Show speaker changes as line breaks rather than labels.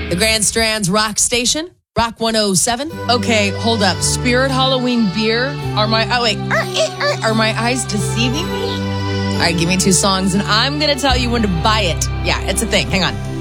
The Grand Strand's Rock Station, Rock 107. Okay, hold up. Spirit Halloween beer? Are my eyes deceiving me? All right, give me 2 songs, and I'm going to tell you when to buy it. Yeah, it's a thing. Hang on.